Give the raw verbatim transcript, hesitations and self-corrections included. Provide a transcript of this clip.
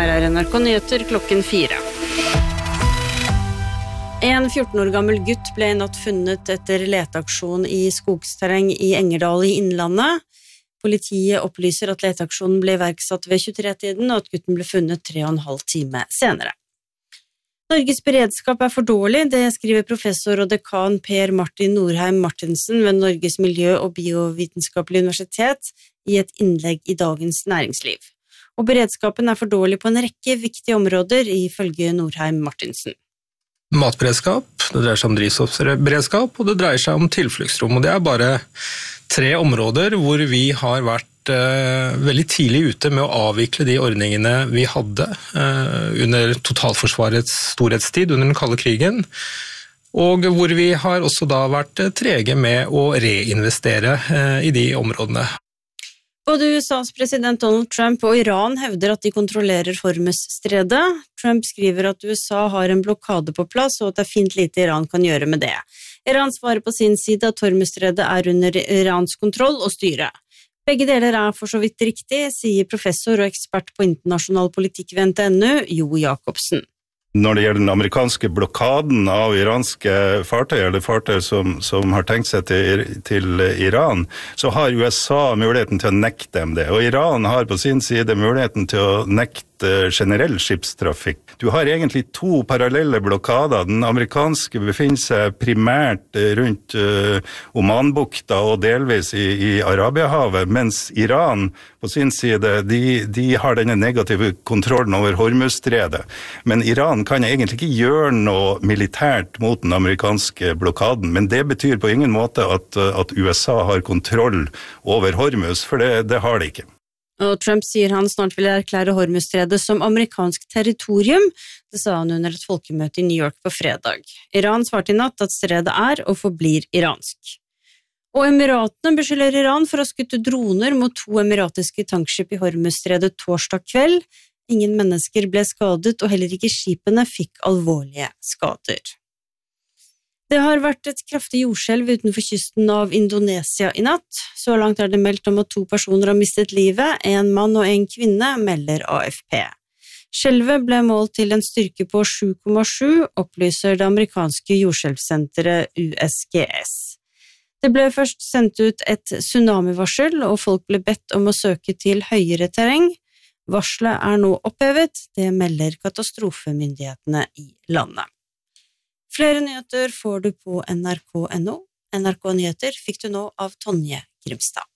Her er N R K Nyheter klokken fire. En fjorten år gammel gutt ble i natt funnet etter leteaksjon i skogsterreng i Engerdal i Innlandet. Politiet opplyser at leteaksjonen ble iverksatt ved tjuetre-tiden, og at gutten ble funnet tre og en halv time senere. Norges beredskap er for dårlig, det skriver professor og dekan Per Martin Norheim Martinsen ved Norges miljø- og biovitenskapelige universitet i et innlegg i Dagens Næringsliv. Og beredskapen er for dårlig på en rekke viktige områder, ifølge Norheim Martinsen. Matberedskap, det dreier seg om drivstoffberedskap, og det dreier seg om tilfluktsrom. Og det er bare tre områder hvor vi har vært uh, veldig tidlig ute med å avvikle de ordningene vi hadde uh, under totalforsvarets storhetstid, under den kalde krigen, og hvor vi har også da vært trege med å reinvestere uh, i de områdene. Både U S A's president Donald Trump og Iran hevder at de kontrollerer Hormuz-stredet. Trump skriver at U S A har en blokade på plass, og at det er fint lite Iran kan gjøre med det. Iran svarer på sin side at Hormuz-stredet er under Irans kontroll og styre. Begge deler er for så vidt riktig, sier professor og ekspert på internasjonal politikk ved N T N U, Jo Jacobsen. Når det gjelder den amerikanske blokaden av iranske fartøy, eller fartøy som, som har tenkt seg til, til Iran, så har U S A muligheten til å nekte dem det. Og Iran har på sin side muligheten til å nekte generell skipstrafikk. Du har egentlig to parallelle blokader. Den amerikanske befinner seg primært rundt uh, Omanbukta og delvis i, i Arabiahavet, mens Iran på sin side, de, de har denne negative kontrollen over Hormuz-stredet. Men Iran kan egentlig ikke gjøre noe militært mot den amerikanske blokaden, men det betyr på ingen måte at, at U S A har kontroll over Hormuz, for det, det har de ikke. Og Trump sier han snart vil erklære Hormuz-stredet som amerikansk territorium. Det sa han under et folkemøte i New York på fredag. Iran svarte i natt at stredet er og forblir iransk. Og Emiratene beskylder Iran for å skutte droner mot to emiratiske tankskip i Hormuz-stredet torsdag kveld. Ingen mennesker ble skadet, og heller ikke skipene fikk alvorlige skader. Det har vært et kraftig jordskjelv utenfor kysten av Indonesia i natt. Så langt er det meldt om at to personer har mistet livet, en mann og en kvinne, melder A F P. Skjelvet ble målt til en styrke på sju komma sju, opplyser det amerikanske jordskjelvsenteret U S G S. Det ble først sendt ut et tsunamivarsel, og folk ble bedt om å søke til høyere terreng. Varselet er nå opphevet, det melder katastrofemyndighetene i landet. Flere nyheter får du på N R K punktum N O. N R K Nyheter fikk du nå av Tonje Grimstad.